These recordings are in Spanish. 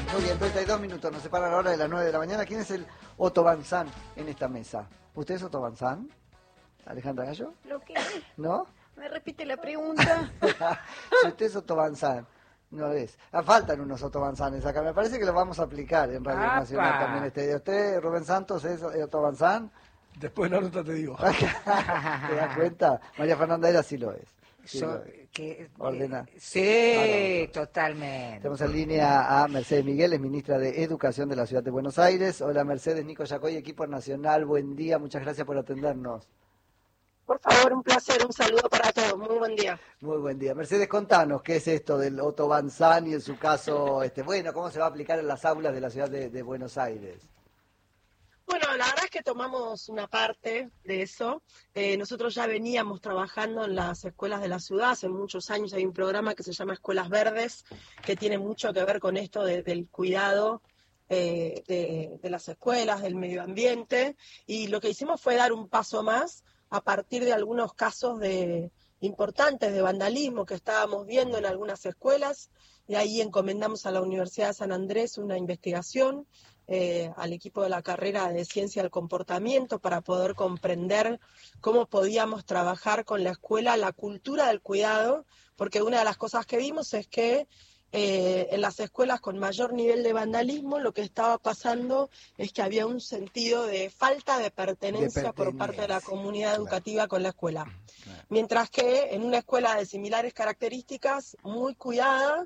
Muy bien, 32 minutos, nos separan la hora de las 9 de la mañana. ¿Quién es el Otto Banzán en esta mesa? ¿Usted es Otto Banzán? ¿Alejandra Gallo? ¿Lo qué? ¿No? ¿Me repite la pregunta? Si usted es Otto Banzán, no es. Faltan unos Otto Banzanes acá. Me parece que lo vamos a aplicar en Radio Nacional también este día. ¿Usted, Rubén Santos, es Otto Banzán? Después de la nota te digo. ¿Te das cuenta? María Fernanda Era sí lo es. Sí, ordena. Sí, totalmente. Tenemos en línea a Mercedes Miguel, es ministra de Educación de la Ciudad de Buenos Aires. Hola Mercedes, Nico Yacoy, equipo nacional, buen día, muchas gracias por atendernos. Por favor, un placer, un saludo para todos, muy buen día. Muy buen día. Mercedes, contanos, ¿qué es esto del Otto Banzán y en su caso, bueno, cómo se va a aplicar en las aulas de la Ciudad de Buenos Aires? Bueno, la verdad es que tomamos una parte de eso. Nosotros ya veníamos trabajando en las escuelas de la ciudad. Hace muchos años hay un programa que se llama Escuelas Verdes, que tiene mucho que ver con esto del cuidado de las escuelas, del medio ambiente. Y lo que hicimos fue dar un paso más a partir de algunos casos importantes de vandalismo que estábamos viendo en algunas escuelas. Y ahí encomendamos a la Universidad de San Andrés una investigación, al equipo de la carrera de Ciencia del Comportamiento, para poder comprender cómo podíamos trabajar con la escuela la cultura del cuidado, porque una de las cosas que vimos es que en las escuelas con mayor nivel de vandalismo lo que estaba pasando es que había un sentido de falta de pertenencia por parte de la comunidad educativa con la escuela. Mientras que en una escuela de similares características, muy cuidada,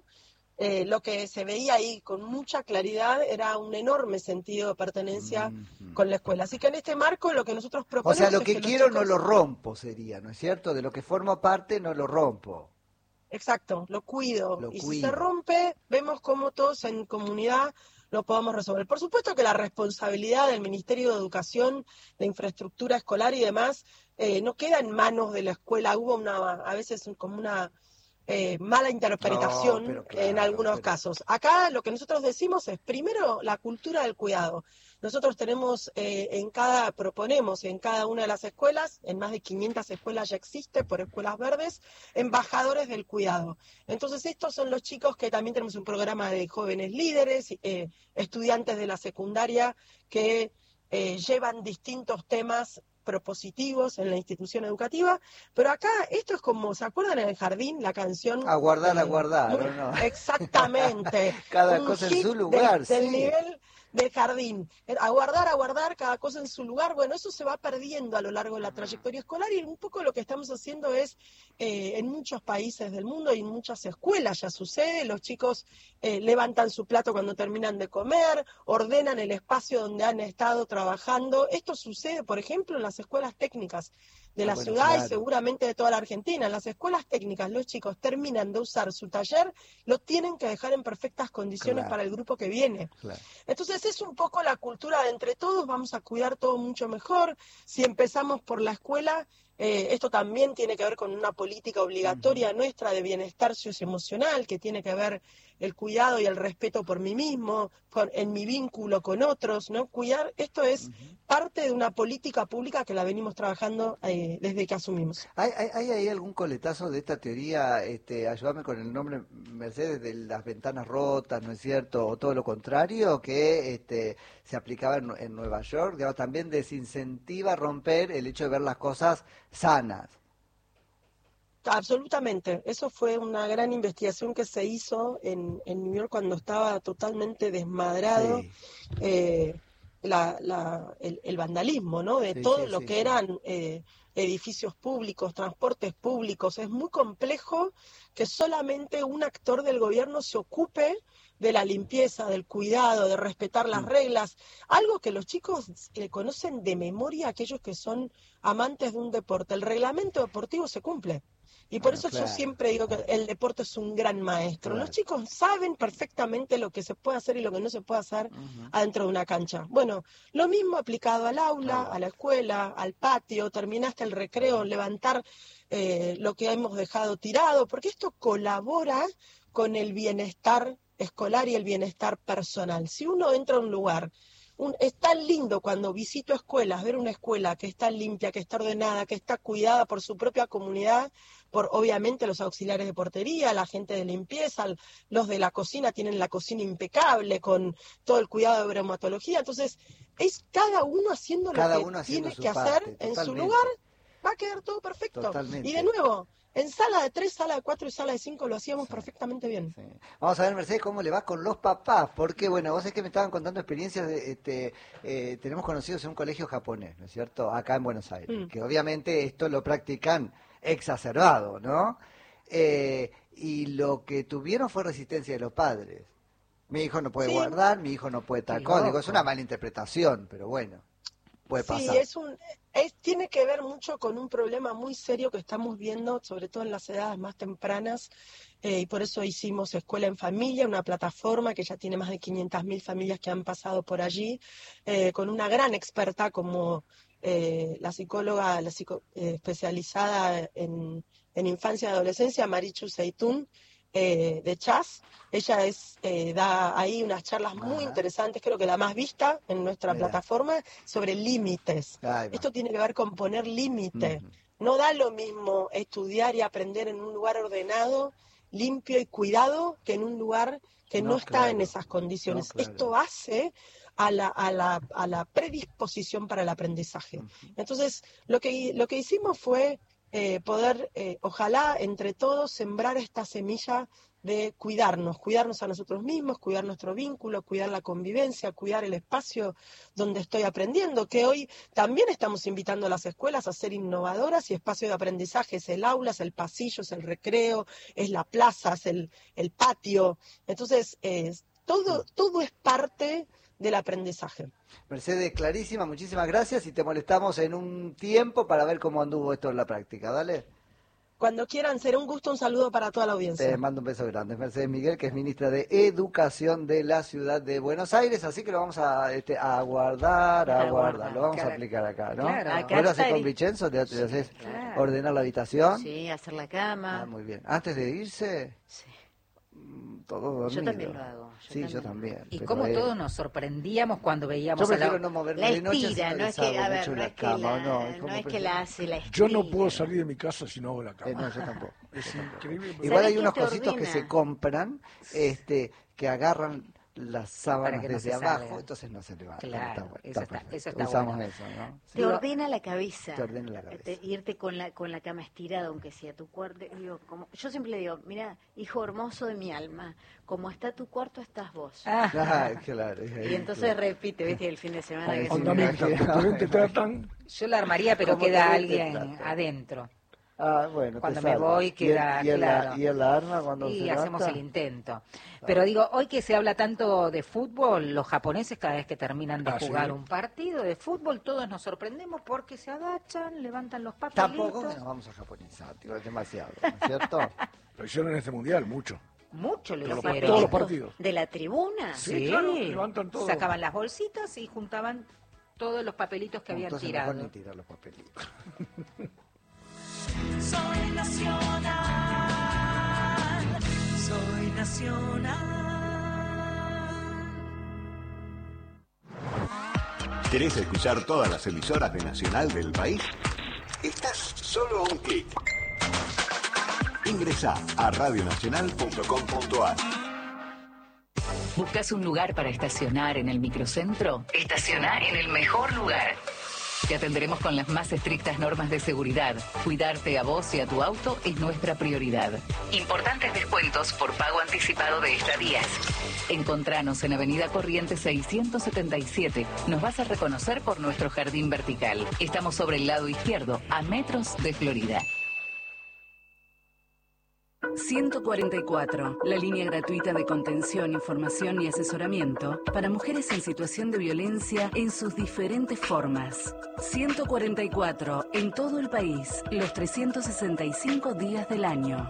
lo que se veía ahí con mucha claridad era un enorme sentido de pertenencia con la escuela. Así que en este marco lo que nosotros proponemos... O sea, lo que quiero chicos... no lo rompo sería, ¿no es cierto? De lo que formo parte no lo rompo. Exacto, lo cuido. Si se rompe, vemos cómo todos en comunidad lo podamos resolver. Por supuesto que la responsabilidad del Ministerio de Educación, de infraestructura escolar y demás, no queda en manos de la escuela. Hubo a veces como una mala interpretación en algunos casos. Acá lo que nosotros decimos es, primero, la cultura del cuidado. Nosotros tenemos proponemos en cada una de las escuelas, en más de 500 escuelas ya existe, por Escuelas Verdes, embajadores del cuidado. Entonces estos son los chicos que también tenemos un programa de jóvenes líderes, estudiantes de la secundaria que llevan distintos temas propositivos en la institución educativa, pero acá esto es como, ¿se acuerdan en el jardín la canción? Aguardar, ¿o no? Exactamente. Cada cosa en su lugar, del nivel del jardín. Aguardar, cada cosa en su lugar. Bueno, eso se va perdiendo a lo largo de la trayectoria escolar y un poco lo que estamos haciendo es, en muchos países del mundo y en muchas escuelas ya sucede, los chicos levantan su plato cuando terminan de comer, ordenan el espacio donde han estado trabajando. Esto sucede, por ejemplo, en las escuelas técnicas de la ciudad y seguramente de toda la Argentina. En las escuelas técnicas los chicos terminan de usar su taller, lo tienen que dejar en perfectas condiciones para el grupo que viene. Entonces es un poco la cultura de entre todos, vamos a cuidar todo mucho mejor. Si empezamos por la escuela, esto también tiene que ver con una política obligatoria nuestra de bienestar socioemocional, que tiene que ver el cuidado y el respeto por mí mismo, en mi vínculo con otros, ¿no? Cuidar, esto es parte de una política pública que la venimos trabajando desde que asumimos. ¿Hay ahí algún coletazo de esta teoría, ayúdame con el nombre, Mercedes, de las ventanas rotas, ¿no es cierto? O todo lo contrario, que se aplicaba en Nueva York, digamos, también desincentiva romper el hecho de ver las cosas sanas. Absolutamente, eso fue una gran investigación que se hizo en New York cuando estaba totalmente desmadrado el vandalismo, ¿no? De todo lo que eran edificios públicos, transportes públicos. Es muy complejo que solamente un actor del gobierno se ocupe de la limpieza, del cuidado, de respetar las reglas, algo que los chicos conocen de memoria, aquellos que son amantes de un deporte. El reglamento deportivo se cumple. Y por eso yo siempre digo que el deporte es un gran maestro. Los chicos saben perfectamente lo que se puede hacer y lo que no se puede hacer adentro de una cancha. Bueno, lo mismo aplicado al aula, a la escuela, al patio, terminaste el recreo, levantar lo que hemos dejado tirado, porque esto colabora con el bienestar escolar y el bienestar personal. Si uno entra a un lugar es tan lindo cuando visito escuelas, ver una escuela que está limpia, que está ordenada, que está cuidada por su propia comunidad, por obviamente los auxiliares de portería, la gente de limpieza, los de la cocina tienen la cocina impecable, con todo el cuidado de bromatología. Entonces, es cada uno haciendo lo que tiene que hacer en su lugar, va a quedar todo perfecto. Totalmente. Y de nuevo, en sala de 3, sala de 4 y sala de 5 lo hacíamos perfectamente bien. Sí. Vamos a ver, Mercedes, cómo le va con los papás, porque, bueno, vos es que me estaban contando experiencias tenemos conocidos en un colegio japonés, ¿no es cierto?, acá en Buenos Aires, que obviamente esto lo practican exacerbado, ¿no? Y lo que tuvieron fue resistencia de los padres. Mi hijo no puede guardar, mi hijo no puede tal cosa. Digo, es una mala interpretación, pero bueno, puede pasar. Tiene que ver mucho con un problema muy serio que estamos viendo, sobre todo en las edades más tempranas, y por eso hicimos Escuela en Familia, una plataforma que ya tiene más de 500.000 familias que han pasado por allí, con una gran experta como la psicóloga especializada en infancia y adolescencia, Marichu Seitún, de Chas. Ella da ahí unas charlas muy interesantes, creo que la más vista en nuestra plataforma, sobre límites. Esto tiene que ver con poner límite. No da lo mismo estudiar y aprender en un lugar ordenado, limpio y cuidado, que en un lugar que no está en esas condiciones. Esto hace a la predisposición para el aprendizaje. Entonces, lo que hicimos fue poder, ojalá, entre todos, sembrar esta semilla de cuidarnos a nosotros mismos, cuidar nuestro vínculo, cuidar la convivencia, cuidar el espacio donde estoy aprendiendo, que hoy también estamos invitando a las escuelas a ser innovadoras, y espacio de aprendizaje es el aula, es el pasillo, es el recreo, es la plaza, es el patio. Entonces, todo es parte del aprendizaje. Mercedes, clarísima, muchísimas gracias, y te molestamos en un tiempo para ver cómo anduvo esto en la práctica, ¿dale? Cuando quieran, será un gusto, un saludo para toda la audiencia. Te mando un beso grande. Mercedes Miguel, que es ministra de Educación de la Ciudad de Buenos Aires, así que lo vamos a guardar, lo vamos a aplicar acá, ¿no? Claro. ¿Vos lo haces con Vicenzo? ¿Te haces ordenar la habitación? Sí, hacer la cama. Ah, muy bien. ¿Antes de irse? Sí. Todo dormido. Yo también lo hago. Yo también. Y cómo todos nos sorprendíamos cuando veíamos yo prefiero no moverme la de noche, estira, no es que, a ver, no es que la hace, la estira. Yo no puedo salir de mi casa si no hago la cama. No, yo tampoco. Es increíble. Igual hay unos qué cositos que se compran, que agarran las sábanas que no desde se abajo, salga. entonces no se levanta. Claro, eso está Usamos bueno. eso, ¿no? Te ordena la cabeza. Te ordena la cabeza. Irte con la cama estirada, aunque sea tu cuarto. Yo siempre le digo, mira, hijo hermoso de mi alma, como está tu cuarto, estás vos. Claro. Y entonces repite, ¿viste? El fin de semana que Te tratan. Yo la armaría, pero ¿Cómo queda te alguien tratan? adentro. Bueno, Cuando te me salva. voy queda claro. ¿Y en la arma cuando Y se hacemos levanta? el intento. Pero digo, hoy que se habla tanto de fútbol, los japoneses cada vez que terminan de jugar un partido de fútbol, todos nos sorprendemos porque se agachan, levantan los papelitos. Tampoco que nos vamos a japonizar, digo, es demasiado, ¿no es cierto? Lo hicieron en este mundial, mucho. Mucho lo Todos hicieron. todos los partidos. ¿De la tribuna? Sí, claro, levantan todo. Sacaban las bolsitas y juntaban todos los papelitos que habían Entonces tirado. mejor ni tirar los papelitos. Soy nacional, soy nacional. ¿Querés escuchar todas las emisoras de Nacional del país? Estás solo a un clic. Ingresá a radionacional.com.ar. ¿Buscas un lugar para estacionar en el microcentro? Estaciona en el mejor lugar. Te atenderemos con las más estrictas normas de seguridad. Cuidarte a vos y a tu auto es nuestra prioridad. Importantes descuentos por pago anticipado de estadías. Encontranos en Avenida Corrientes 677. Nos vas a reconocer por nuestro jardín vertical. Estamos sobre el lado izquierdo, a metros de Florida. 144, la línea gratuita de contención, información y asesoramiento para mujeres en situación de violencia en sus diferentes formas. 144, en todo el país, los 365 días del año.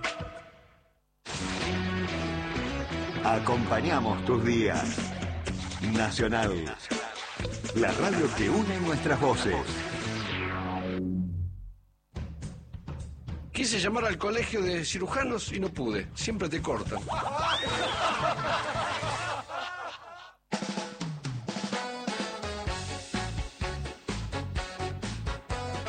Acompañamos tus días. Nacional. La radio que une nuestras voces. Quise llamar al colegio de cirujanos y no pude. Siempre te cortan.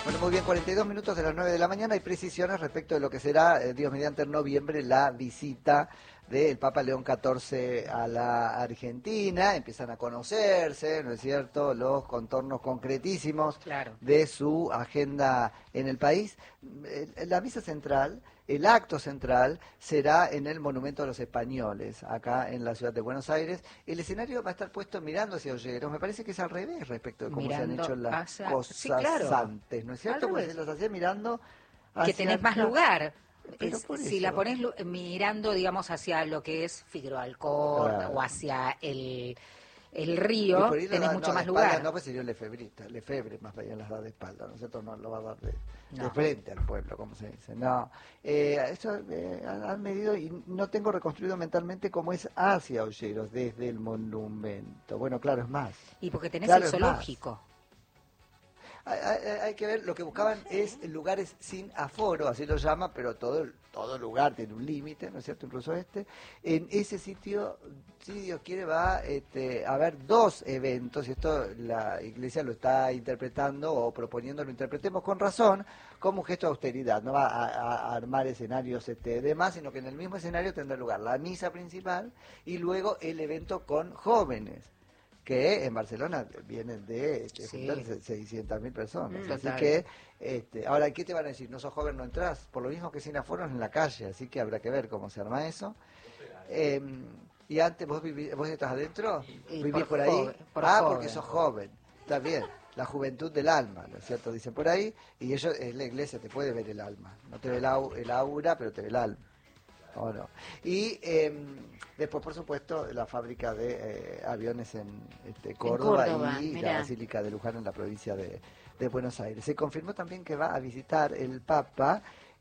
Bueno, muy bien, 42 minutos de las 9 de la mañana. Hay precisiones respecto de lo que será, Dios mediante, en noviembre, la visita del Papa León XIV a la Argentina. Empiezan a conocerse, ¿no es cierto?, los contornos concretísimos de su agenda en el país. La misa central, el acto central, será en el Monumento a los Españoles, acá en la ciudad de Buenos Aires. El escenario va a estar puesto mirando hacia Olleros. Me parece que es al revés respecto de cómo se han hecho las cosas antes, ¿no es cierto? Porque se las hacía mirando hacia que tenés más lugar. Si la eso. pones mirando, digamos, hacia lo que es Figueroa Alcorta, Claro. o hacia el Y río, por ahí tenés no, mucho de más espalda lugar. No, pues sería Lefebvre, más bien las da de espalda, ¿no es cierto? No lo va a dar de No. frente al pueblo, como se dice. No, eso han medido y no tengo reconstruido mentalmente cómo es hacia Olleros, desde el monumento. Bueno, claro, es más. Y porque tenés Claro, el es más. zoológico. Hay que ver, lo que buscaban es lugares sin aforo, así lo llama, pero todo lugar tiene un límite, ¿no es cierto? Incluso este. En ese sitio, si Dios quiere, va a haber 2 eventos, y esto la Iglesia lo está interpretando o proponiendo, lo interpretemos con razón, como un gesto de austeridad. No va a armar escenarios de más, sino que en el mismo escenario tendrá lugar la misa principal y luego el evento con jóvenes, que en Barcelona vienen de juntar 600.000 personas. Así Total. que, ahora, ¿qué te van a decir? No sos joven, no entras. Por lo mismo que sin aforos en la calle, así que habrá que ver cómo se arma eso. Y antes, ¿vos estás adentro? Y ¿Vivís por por ahí? joven, por Porque joven. sos joven. Está bien. La juventud del alma, ¿no es cierto? Dicen por ahí. Y ellos, es la iglesia, te puede ver el alma. No te ve el aura, pero te ve el alma. ¿O no? Y después, por supuesto, la fábrica de aviones en Córdoba, y mirá. la Basílica de Luján en la provincia de Buenos Aires. Se confirmó también que va a visitar el Papa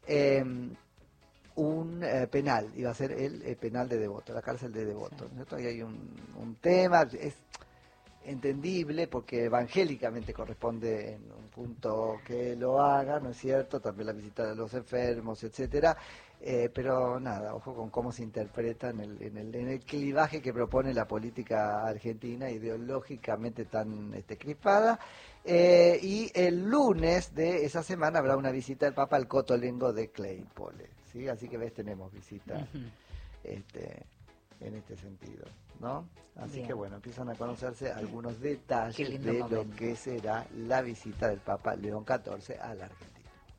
un penal, iba a ser el penal de Devoto, la cárcel de Devoto. ¿No es cierto? Ahí hay un tema, es entendible porque evangélicamente corresponde en un punto que lo haga, ¿no es cierto? También la visita de los enfermos, etcétera. Pero nada, ojo con cómo se interpreta en el clivaje que propone la política argentina, ideológicamente tan crispada. Y el lunes de esa semana habrá una visita del Papa al Cotolengo de Claypole, ¿sí? Así que tenemos visita en este sentido, ¿no? Así Bien. que bueno, empiezan a conocerse algunos detalles Qué lindo de momento. lo que será la visita del Papa León XIV a la Argentina.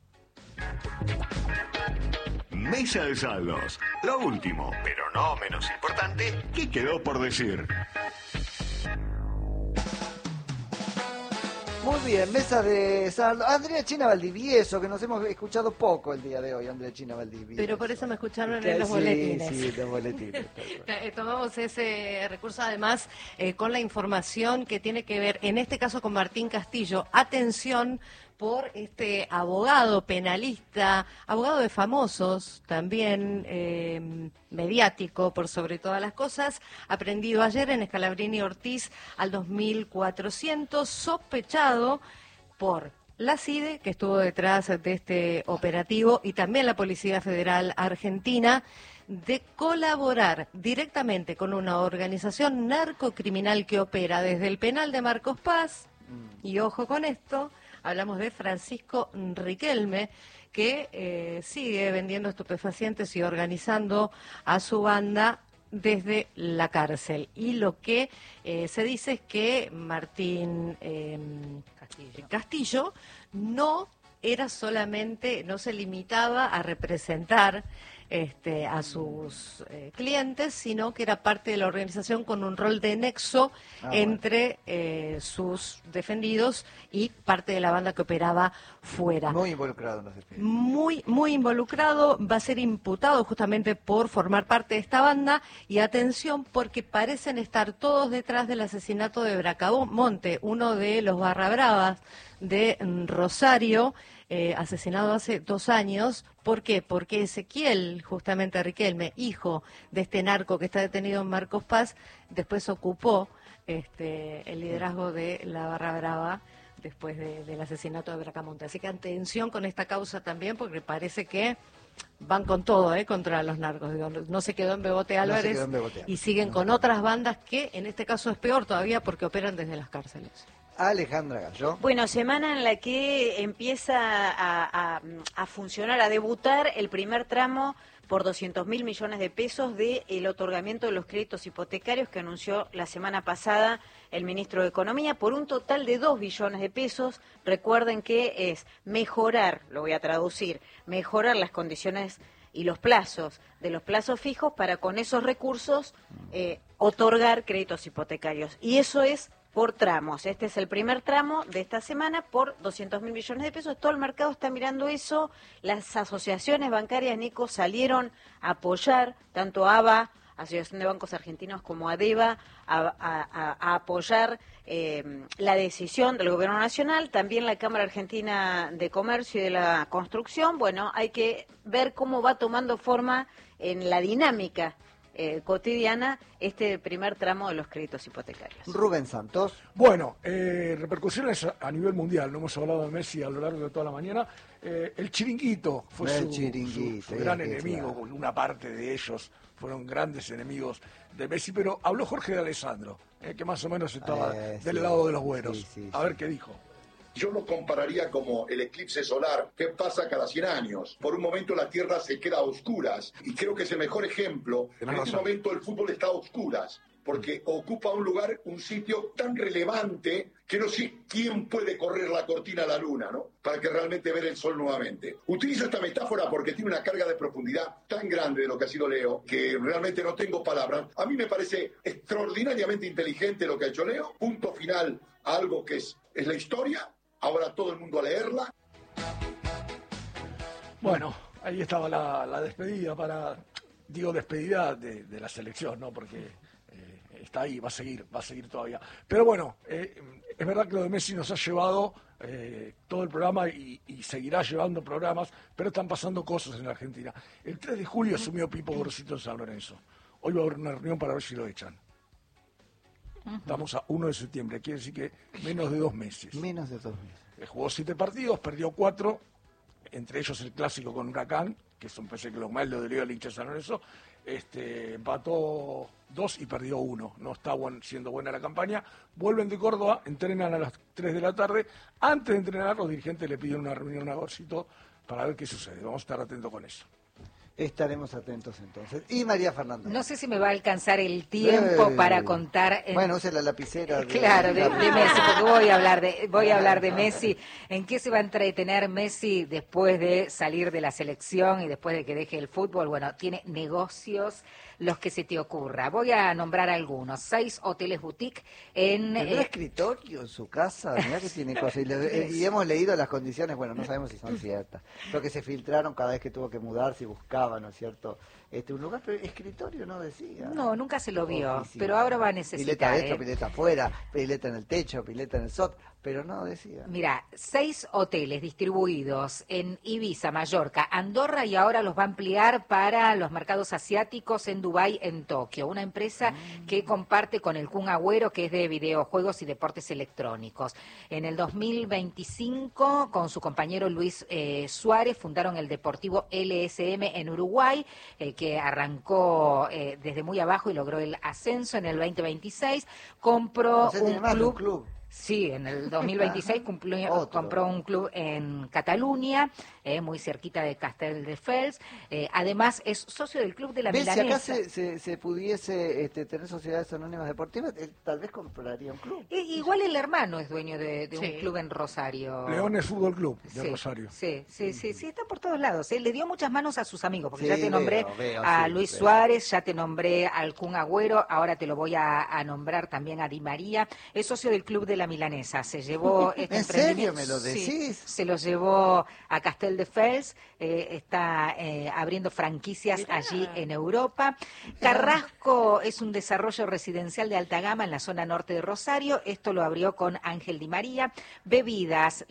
Mesa de saldos. Lo último, pero no menos importante, ¿qué quedó por decir? Muy bien, mesa de saldo. Andrea China Valdivieso, que nos hemos escuchado poco el día de hoy, Andrea China Valdivieso. Pero por eso me escucharon Que en los sí, boletines. Sí, los boletines. Tomamos ese recurso además con la información que tiene que ver, en este caso con Martín Castillo. Atención por este abogado penalista, abogado de famosos, también mediático por sobre todas las cosas, aprendido ayer en Scalabrini Ortiz al 2400, sospechado por la CIDE, que estuvo detrás de este operativo, y también la Policía Federal Argentina, de colaborar directamente con una organización narcocriminal que opera desde el penal de Marcos Paz, y ojo con esto, hablamos de Francisco Riquelme, que sigue vendiendo estupefacientes y organizando a su banda desde la cárcel. Y lo que se dice es que Martín Castillo no era solamente, no se limitaba a representar a sus clientes, sino que era parte de la organización con un rol de nexo entre sus defendidos y parte de la banda que operaba fuera. Muy involucrado en los defendidos. Muy involucrado, va a ser imputado justamente por formar parte de esta banda, y atención porque parecen estar todos detrás del asesinato de Bracamonte, uno de los barra bravas de Rosario, asesinado hace 2 años. ¿Por qué? Porque Ezequiel, justamente Riquelme, hijo de este narco que está detenido en Marcos Paz, después ocupó el liderazgo de la barra brava después del asesinato de Bracamonte. Así que atención con esta causa también, porque parece que van con todo, contra los narcos. Digo, no se quedó en Bebote Álvarez, quedó en Bebote. y siguen con otras bandas que en este caso es peor todavía porque operan desde las cárceles. Alejandra Gallo. Bueno, semana en la que empieza a funcionar, a debutar el primer tramo por 200.000 millones de pesos del otorgamiento de los créditos hipotecarios que anunció la semana pasada el ministro de Economía, por un total de 2 billones de pesos. Recuerden que es mejorar, lo voy a traducir, mejorar las condiciones y los plazos de los plazos fijos para con esos recursos otorgar créditos hipotecarios. Y eso es por tramos. Este es el primer tramo de esta semana por 200.000 millones de pesos. Todo el mercado está mirando eso. Las asociaciones bancarias, Nico, salieron a apoyar, tanto ABA, Asociación de Bancos Argentinos, como ADEBA, a apoyar la decisión del Gobierno Nacional. También la Cámara Argentina de Comercio y de la Construcción. Bueno, hay que ver cómo va tomando forma en la dinámica cotidiana este primer tramo de los créditos hipotecarios. Rubén Santos. Bueno, repercusiones a nivel mundial. No hemos hablado de Messi a lo largo de toda la mañana. El chiringuito fue su gran enemigo. Claro. Una parte de ellos fueron grandes enemigos de Messi, pero habló Jorge de Alessandro, que más o menos estaba del lado de los buenos. A ver qué dijo. Yo lo compararía como el eclipse solar que pasa cada 100 años. Por un momento la Tierra se queda a oscuras y creo que es el mejor ejemplo. En este momento el fútbol está a oscuras porque ocupa un lugar, un sitio tan relevante que no sé quién puede correr la cortina a la luna, ¿no? Para que realmente ver el sol nuevamente. Utilizo esta metáfora porque tiene una carga de profundidad tan grande de lo que ha sido Leo que realmente no tengo palabras. A mí me parece extraordinariamente inteligente lo que ha hecho Leo. Punto final a algo que es la historia. Ahora todo el mundo a leerla. Bueno, ahí estaba la despedida despedida de la selección, ¿no? Porque está ahí, va a seguir todavía. Pero bueno, es verdad que lo de Messi nos ha llevado todo el programa y seguirá llevando programas, pero están pasando cosas en la Argentina. El 3 de julio asumió Pipo Gorosito en San Lorenzo. Hoy va a haber una reunión para ver si lo echan. Estamos a 1 de septiembre, quiere decir que menos de 2 meses. Menos de 2 meses. Jugó 7 partidos, perdió 4, entre ellos el clásico con Huracán, que es un PC que lo mal lo dolió al hincha de San Lorenzo. Empató 2 y perdió 1. No está siendo buena la campaña. Vuelven de Córdoba, entrenan a las 3 de la tarde. Antes de entrenar, los dirigentes le pidieron una reunión a Gorosito para ver qué sucede. Vamos a estar atentos con eso. Estaremos atentos entonces. Y María Fernanda. No sé si me va a alcanzar el tiempo para contar. Bueno, use la lapicera. Claro, de Messi, porque voy a hablar de Messi. ¿En qué se va a entretener Messi después de salir de la selección y después de que deje el fútbol? Bueno, tiene negocios los que se te ocurra. Voy a nombrar algunos. 6 hoteles boutique en... ¿Tendrá escritorio en su casa? Mirá que tiene cosas. Y hemos leído las condiciones, bueno, no sabemos si son ciertas. Lo que se filtraron cada vez que tuvo que mudarse y buscaba, ¿no es cierto? Un lugar, pero escritorio no decía. No, nunca se lo vio, pero ahora va a necesitar. Pileta adentro, pileta afuera, pileta en el techo, pileta en el sótano, pero no decía. Mira, 6 hoteles distribuidos en Ibiza, Mallorca, Andorra y ahora los va a ampliar para los mercados asiáticos en Dubái, en Tokio. Una empresa que comparte con el Kun Agüero, que es de videojuegos y deportes electrónicos. En el 2025, con su compañero Luis Suárez, fundaron el Deportivo LSM en Uruguay, que arrancó desde muy abajo y logró el ascenso. En el 2026 compró un club. Sí, en el 2026 compró un club en Cataluña, muy cerquita de Castelldefels. Además, es socio del club de la Milanesa. Si acá se pudiese tener sociedades anónimas deportivas, tal vez compraría un club. Igual el hermano es dueño de un club en Rosario. Leones Fútbol Club de Rosario. Sí, está por todos lados. Le dio muchas manos a sus amigos, porque ya te nombré a Luis Suárez, ya te nombré al Kun Agüero, ahora te lo voy a nombrar también a Di María. Es socio del club de la Milanesa. Se llevó este ¿En serio me lo decís? Sí, se lo llevó a Castelldefels, está abriendo franquicias allí en Europa. Carrasco es un desarrollo residencial de alta gama en la zona norte de Rosario. Esto lo abrió con Ángel Di María. Bebidas,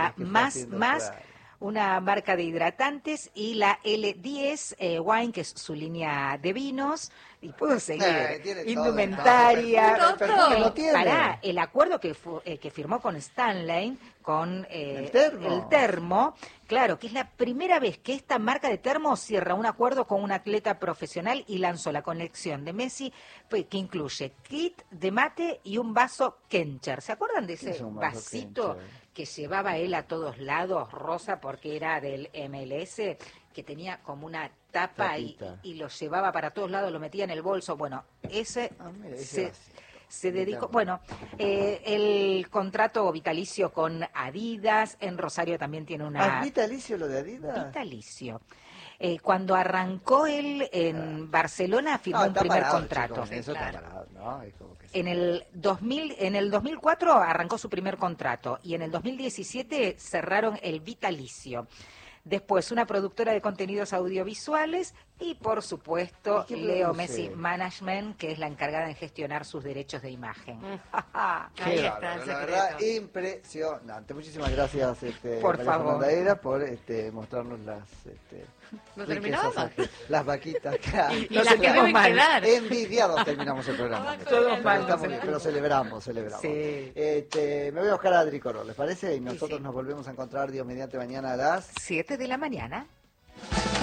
una marca de hidratantes, y la L10 Wine, que es su línea de vinos. Y puedo seguir. Tiene todo, indumentaria. el perfume lo tiene. Pará, el acuerdo que firmó con Stanley, con el termo, claro, que es la primera vez que esta marca de termo cierra un acuerdo con un atleta profesional y lanzó la colección de Messi, que incluye kit de mate y un vaso Kencher. ¿Se acuerdan de ese vasito que llevaba él a todos lados, rosa, porque era del MLS, que tenía como una tapa y lo llevaba para todos lados, lo metía en el bolso? Bueno, ese se dedicó, bueno, el contrato vitalicio con Adidas, en Rosario también tiene una... ¿Ah, vitalicio lo de Adidas? Vitalicio. Cuando arrancó él en Barcelona firmó un primer contrato. Chicos, eso está parado, ¿no? Es como que en el 2004 arrancó su primer contrato y en el 2017 cerraron el vitalicio. Después una productora de contenidos audiovisuales y por supuesto Leo Messi Management, que es la encargada de gestionar sus derechos de imagen. Ahí está, la verdad, impresionante. Muchísimas gracias, por favor, Fernanda, por mostrarnos ¿No terminaba? Las vaquitas. Y las que deben quedar. Envidiados terminamos el programa. Todos mal, pero celebramos. Sí. Me voy a buscar a Adri Coro, ¿les parece? Y nosotros nos volvemos a encontrar, Dios mediante, mañana a las 7 de la mañana.